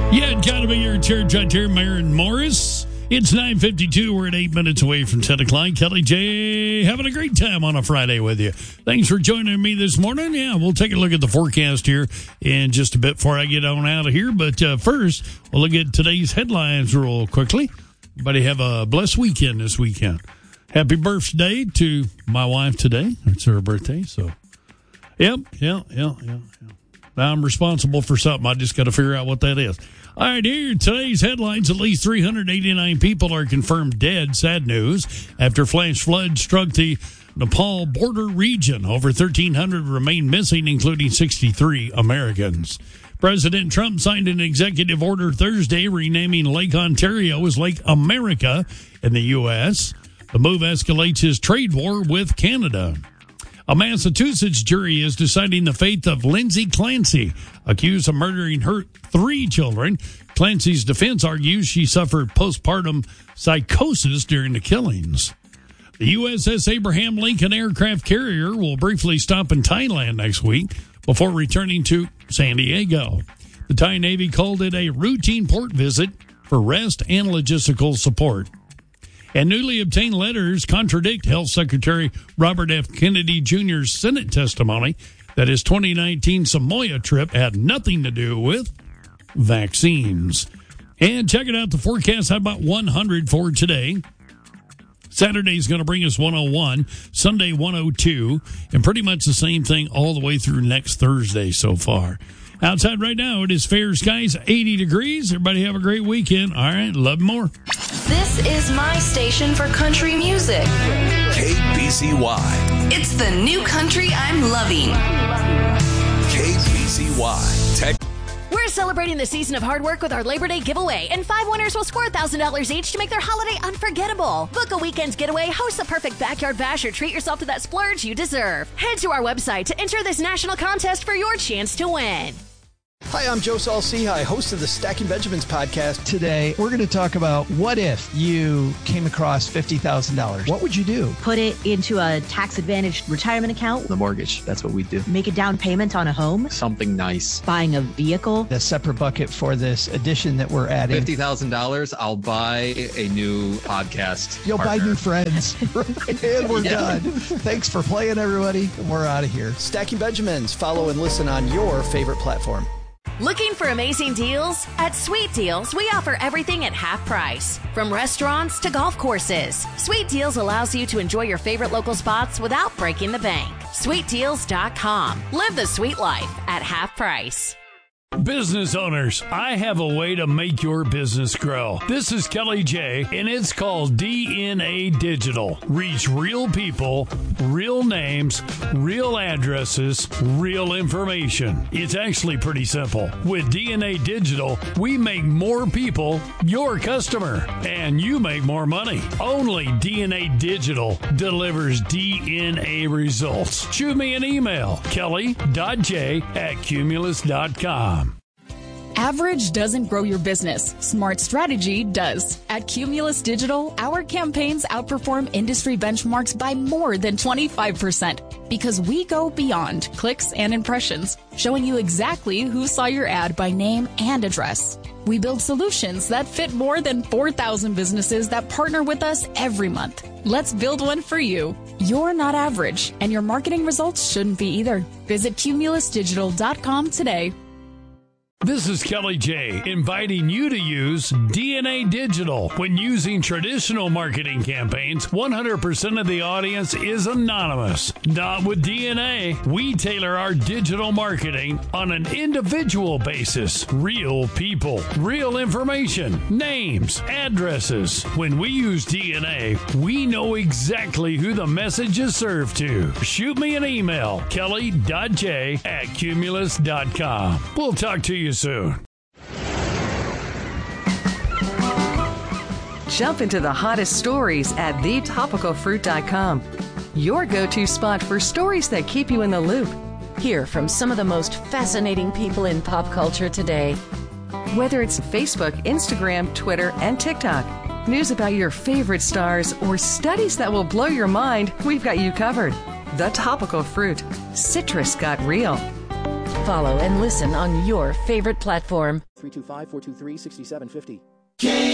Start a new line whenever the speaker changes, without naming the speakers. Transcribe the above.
Yeah, it gotta be your church right here, Maren Morris. It's 9:52. We're at 8 minutes away from 10 o'clock. Kelly J, having a great time on a Friday with you. Thanks for joining me this morning. Yeah, we'll take a look at the forecast here in just a bit before I get on out of here. But first, we'll look at today's headlines real quickly. Everybody have a blessed weekend this weekend. Happy birthday to my wife today. It's her birthday, so yep. Now I'm responsible for something. I just got to figure out what that is. All right, here today's headlines. At least 389 people are confirmed dead. Sad news. After flash flood struck the Nepal border region, over 1,300 remain missing, including 63 Americans. President Trump signed an executive order Thursday renaming Lake Ontario as Lake America in the U.S. The move escalates his trade war with Canada. A Massachusetts jury is deciding the fate of Lindsay Clancy, accused of murdering her 3 children. Clancy's defense argues she suffered postpartum psychosis during the killings. The USS Abraham Lincoln aircraft carrier will briefly stop in Thailand next week before returning to San Diego. The Thai Navy called it a routine port visit for rest and logistical support. And newly obtained letters contradict Health Secretary Robert F. Kennedy Jr.'s Senate testimony that his 2019 Samoa trip had nothing to do with vaccines. And checking out the forecast, how about 100 for today? Saturday's going to bring us 101, Sunday 102, and pretty much the same thing all the way through next Thursday so far. Outside right now, it is fair skies, 80 degrees. Everybody have a great weekend. All right, love more.
This is my station for country music.
KBCY.
It's the new country I'm loving.
KBCY.
We're celebrating the season of hard work with our Labor Day giveaway, and 5 winners will score $1,000 each to make their holiday unforgettable. Book a weekend's getaway, host a perfect backyard bash, or treat yourself to that splurge you deserve. Head to our website to enter this national contest for your chance to win.
Hi, I'm Joe Saul-Sehy, host of the Stacking Benjamins podcast.
Today, we're going to talk about what if you came across $50,000. What would you do?
Put it into a tax-advantaged retirement account.
The mortgage, that's what we do.
Make a down payment on a home.
Something nice.
Buying a vehicle.
A separate bucket for this addition that we're adding.
$50,000, I'll buy a new podcast
You'll
partner.
buy new friends. And we're done. Thanks for playing, everybody. We're out of here.
Stacking Benjamins. Follow and listen on your favorite platform.
Looking for amazing deals? At Sweet Deals, we offer everything at half price. From restaurants to golf courses, Sweet Deals allows you to enjoy your favorite local spots without breaking the bank. SweetDeals.com. Live the sweet life at half price.
Business owners, I have a way to make your business grow. This is Kelly J, and it's called DNA Digital. Reach real people, real names, real addresses, real information. It's actually pretty simple. With DNA Digital, we make more people your customer, and you make more money. Only DNA Digital delivers DNA results. Shoot me an email, kelly.j@cumulus.com.
Average doesn't grow your business. Smart strategy does. At Cumulus Digital, our campaigns outperform industry benchmarks by more than 25% because we go beyond clicks and impressions, showing you exactly who saw your ad by name and address. We build solutions that fit more than 4,000 businesses that partner with us every month. Let's build one for you. You're not average, and your marketing results shouldn't be either. Visit cumulusdigital.com today.
This is Kelly J, inviting you to use DNA Digital. When using traditional marketing campaigns, 100% of the audience is anonymous. Not with DNA. We tailor our digital marketing on an individual basis. Real people, real information, names, addresses. When we use DNA, we know exactly who the message is served to. Shoot me an email, kelly.j@cumulus.com. We'll talk to you soon.
Jump into the hottest stories at thetopicalfruit.com. Your go-to spot for stories that keep you in the loop.
Hear from some of the most fascinating people in pop culture today.
Whether it's Facebook, Instagram, Twitter, and TikTok, news about your favorite stars, or studies that will blow your mind, we've got you covered. The Topical Fruit. Citrus got real.
follow, and listen on your favorite platform.
325-423-6750.